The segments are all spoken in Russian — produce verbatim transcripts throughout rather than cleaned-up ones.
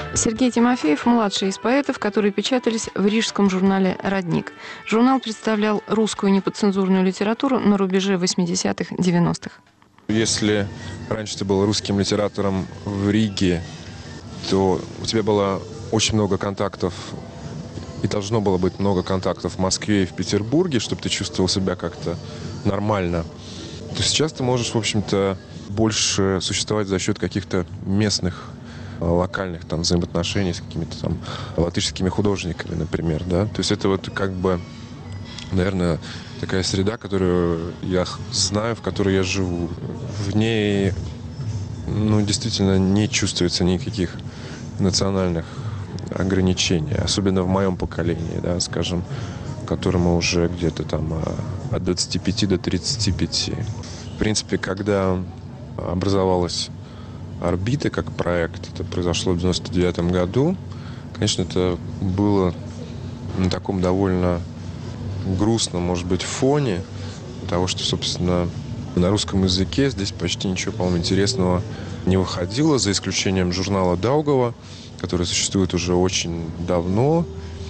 Сергей Тимофеев – младший из поэтов, которые печатались в рижском журнале «Родник». Журнал представлял русскую неподцензурную литературу на рубеже восьмидесятых-девяностых. Если раньше ты был русским литератором в Риге, то у тебя было очень много контактов, и должно было быть много контактов в Москве и в Петербурге, чтобы ты чувствовал себя как-то нормально. То сейчас ты можешь, в общем-то, больше существовать за счет каких-то местных, локальных там взаимоотношений с какими-то там латышскими художниками, например, да. То есть это вот как бы, наверное, такая среда, которую я знаю, в которой я живу. В ней, ну, действительно не чувствуется никаких национальных ограничений, особенно в моем поколении, да, скажем, которому уже где-то там от двадцати пяти до тридцати пяти. В принципе, когда образовалась «Орбита» как проект, это произошло в девяносто девятом году. Конечно, это было на таком довольно грустном, может быть, фоне того, что, собственно, на русском языке здесь почти ничего, по-моему, интересного не выходило, за исключением журнала «Даугава», который существует уже очень давно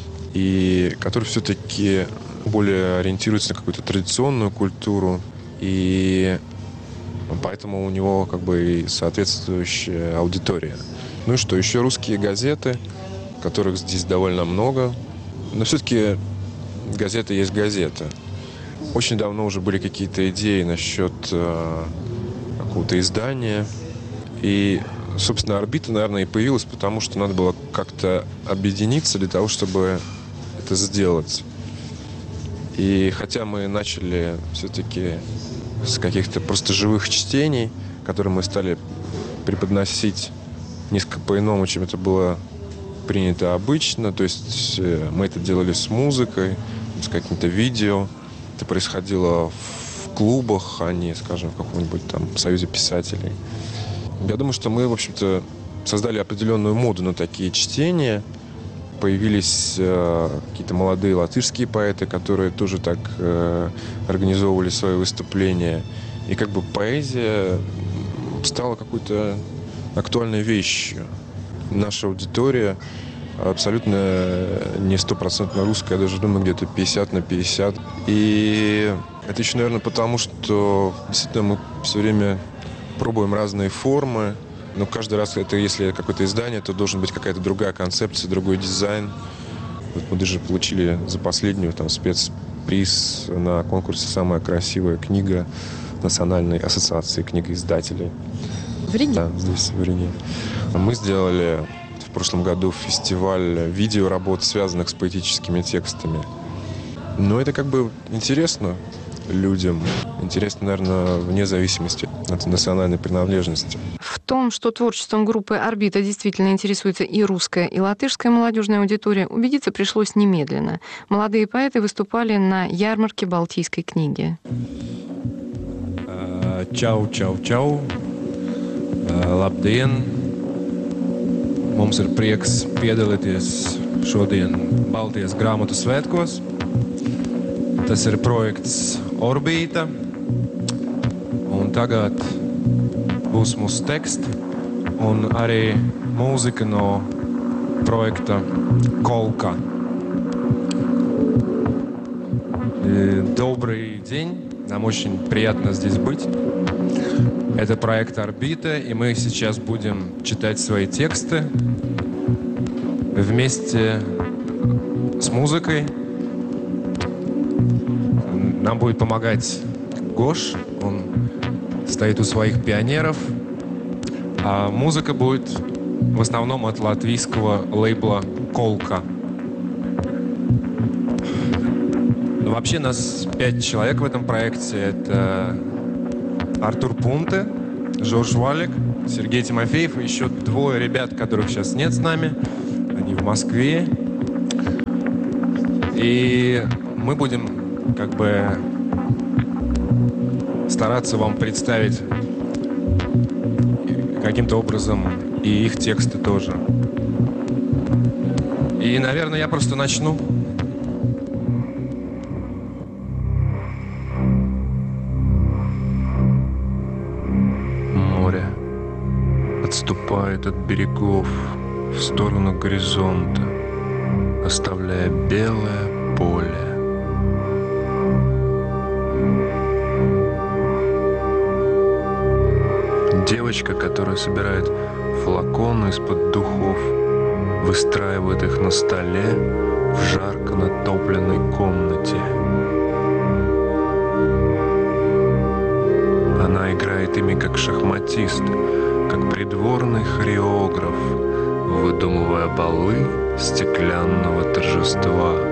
и который все-таки более ориентируется на какую-то традиционную культуру, и поэтому у него как бы и соответствующая аудитория. Ну и что, еще русские газеты, которых здесь довольно много. Но все-таки газета есть газета. Очень давно уже были какие-то идеи насчет э, какого-то издания. И, собственно, «Орбита», наверное, и появилась, потому что надо было как-то объединиться для того, чтобы это сделать. И хотя мы начали все-таки с каких-то просто живых чтений, которые мы стали преподносить несколько по-иному, чем это было принято обычно. То есть мы это делали с музыкой, с каким-то видео. Это происходило в клубах, а не, скажем, в каком-нибудь там союзе писателей. Я думаю, что мы, в общем-то, создали определенную моду на такие чтения. Появились э, какие-то молодые латышские поэты, которые тоже так э, организовывали свои выступления. И как бы поэзия стала какой-то актуальной вещью. Наша аудитория абсолютно не стопроцентно русская, я даже думаю, где-то пятьдесят на пятьдесят. И это еще, наверное, потому, что действительно мы все время пробуем разные формы. Но каждый раз, это, если какое-то издание, то должен быть какая-то другая концепция, другой дизайн. Вот мы даже получили за последнюю там, спецприз на конкурсе «Самая красивая книга» Национальной ассоциации книгоиздателей. В Риге? Да, здесь, в Риге. Мы сделали в прошлом году фестиваль видеоработ, связанных с поэтическими текстами. Но это как бы интересно людям. Интересно, наверное, вне зависимости от национальной принадлежности. В том, что творчеством группы «Орбита» действительно интересуется и русская, и латышская молодежная аудитория, убедиться пришлось немедленно. Молодые поэты выступали на ярмарке Балтийской книги. Čau, čau, čau. Labdien! Mums ir prieks piedalīties šodien Baltijas grāmatu svētkos. Tas ir projekts Orbīta. Un tagad būs mūsu teksti un arī mūzika no projekta Kolka. Добрый день. Нам очень приятно здесь быть. Это проект «Орбита», и мы сейчас будем читать свои тексты вместе с музыкой. Нам будет помогать Гош, он стоит у своих пионеров, а музыка будет в основном от латвийского лейбла «Колка». Но вообще нас пять человек в этом проекте. Это Артур Пунте, Жорж Валик, Сергей Тимофеев и еще двое ребят, которых сейчас нет с нами. Они в Москве. И мы будем как бы стараться вам представить каким-то образом и их тексты тоже. И, наверное, я просто начну. Море отступает от берегов, в сторону горизонта, оставляя белое поле. Девочка, которая собирает флаконы из-под духов, выстраивает их на столе в жарко натопленной комнате. Она играет ими как шахматист, как придворный хореограф, выдумывая балы стеклянного торжества.